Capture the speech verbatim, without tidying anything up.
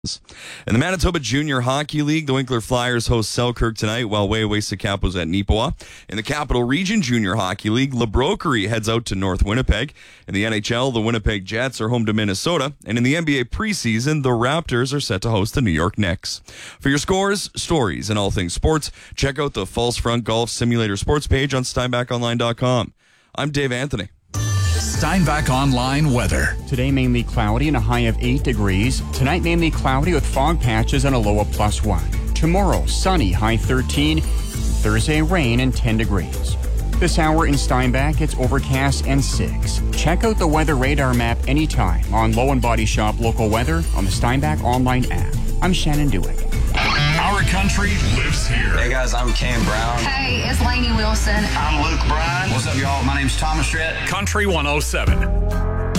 In the Manitoba Junior Hockey League, the Winkler Flyers host Selkirk tonight, while Wayaway-Sikapo's at Neepawa. In the Capital Region Junior Hockey League, La Brokerie heads out to North Winnipeg. In the N H L, the Winnipeg Jets are home to Minnesota. And in the N B A preseason, the Raptors are set to host the New York Knicks. For your scores, stories, and all things sports, check out the False Front Golf Simulator sports page on steinbach online dot com. I'm Dave Anthony. Steinbach Online weather. Today mainly cloudy and a high of eight degrees. Tonight mainly cloudy with fog patches and a low of plus one. Tomorrow sunny, high thirteen. Thursday rain and ten degrees. This hour in Steinbach, it's overcast and six. Check out the weather radar map anytime on Low and Body Shop Local Weather on the Steinbach Online app. I'm Shannon Dewick. Our country lives here. Hey guys, I'm Cam Brown. Hey, it's Lainey Wilson. I'm Luke Bryan. What's up, y'all? My name's Thomas Rhett. Country one oh seven.